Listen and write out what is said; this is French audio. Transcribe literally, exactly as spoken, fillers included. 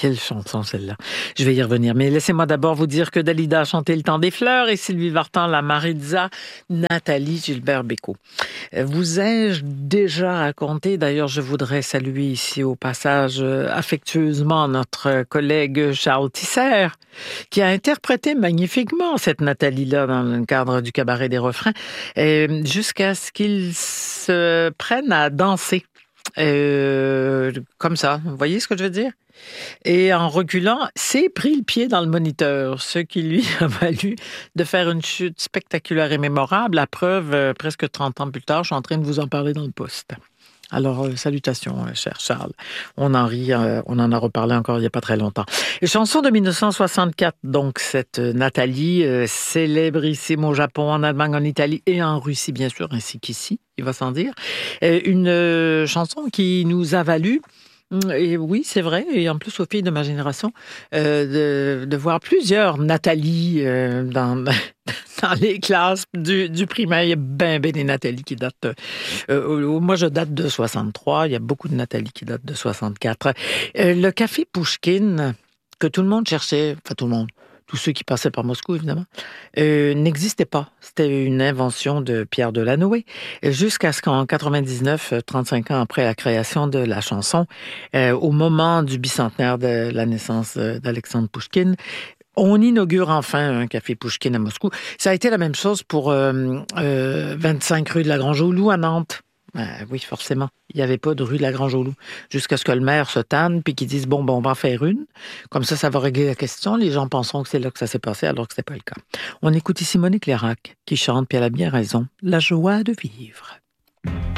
quelle chanson celle-là. Je vais y revenir. Mais laissez-moi d'abord vous dire que Dalida a chanté Le Temps des fleurs et Sylvie Vartan, la Maritza, Nathalie Gilbert-Bécaud. Vous ai-je déjà raconté, d'ailleurs je voudrais saluer ici au passage affectueusement notre collègue Charles Tisser, qui a interprété magnifiquement cette Nathalie-là dans le cadre du cabaret des refrains, jusqu'à ce qu'il se prenne à danser. Euh, comme ça, vous voyez ce que je veux dire? Et en reculant, s'est pris le pied dans le moniteur, ce qui lui a valu de faire une chute spectaculaire et mémorable. À preuve, euh, presque trente ans plus tard, je suis en train de vous en parler dans le poste. Alors, euh, salutations, euh, cher Charles. On en rit, euh, on en a reparlé encore il n'y a pas très longtemps. Et chanson de dix-neuf cent soixante-quatre, donc cette euh, Nathalie, euh, célébrissime au Japon, en Allemagne, en Italie et en Russie, bien sûr, ainsi qu'ici, il va sans dire. Euh, une euh, chanson qui nous a valu, et oui, c'est vrai, et en plus aux filles de ma génération, euh, de, de voir plusieurs Nathalie euh, dans, dans les classes du, du primaire. Il y a ben, ben des Nathalie qui datent... Euh, moi, je date de soixante-trois. Il y a beaucoup de Nathalie qui datent de soixante-quatre. Euh, le café Pouchkine, que tout le monde cherchait, enfin tout le monde, tous ceux qui passaient par Moscou, évidemment, euh, n'existait pas. C'était une invention de Pierre Delanoë. Jusqu'à ce qu'en quatre-vingt-dix-neuf, trente-cinq ans après la création de la chanson, euh, au moment du bicentenaire de la naissance d'Alexandre Pouchkine, on inaugure enfin un café Pouchkine à Moscou. Ça a été la même chose pour euh, euh, vingt-cinq rue de la Grange-au-Loup à Nantes. Ben, oui, forcément. Il n'y avait pas de rue de la Grange-au-Loup. Jusqu'à ce que le maire se tanne puis qu'ils disent, bon, bon, on va en faire une. Comme ça, ça va régler la question. Les gens penseront que c'est là que ça s'est passé, alors que ce n'est pas le cas. On écoute ici Monique Lérac, qui chante, puis elle a bien raison, la joie de vivre.